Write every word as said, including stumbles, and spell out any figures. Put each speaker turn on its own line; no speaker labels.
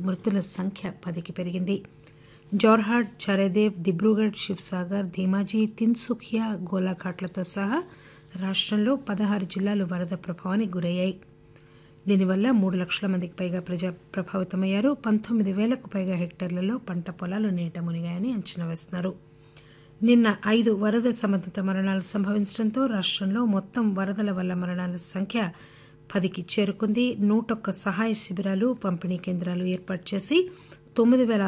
మృతుల సంఖ్య పదికి పెరిగింది. జోర్హాట్, చరేదేవ్, దిబ్రూగఢ్, శివ్సాగర్, ధీమాజీ, తిన్సుఖియా, గోలాఘాట్లతో సహా రాష్టంలో పదహారు జిల్లాలు వరద ప్రభావానికి గురయ్యాయి. దీనివల్ల మూడు లక్షల మందికి పైగా ప్రజలు ప్రభావితమయ్యారు. పంతొమ్మిది వేలకు పైగా హెక్టార్లలో పంట పొలాలు నీట మునిగాయని అంచనా వేస్తున్నారు. నిన్న ఐదు వరద సంబంధిత మరణాలు సంభవించడంతో రాష్టంలో మొత్తం వరదల వల్ల మరణాల సంఖ్య పదికి చేరుకుంది. నూటొక్క సహాయ శిబిరాలు, పంపిణీ కేంద్రాలు ఏర్పాటు చేసి తొమ్మిది పేల